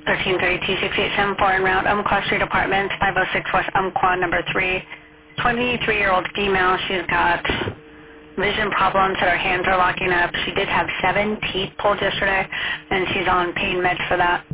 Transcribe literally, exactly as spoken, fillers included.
thirteen thirty-two, six eight seven four en route, Umpqua Street Apartments, five oh six West Umpqua, number three. twenty-three-year-old female. She's got vision problems that her hands are locking up. She did have seven teeth pulled yesterday, and she's on pain meds for that.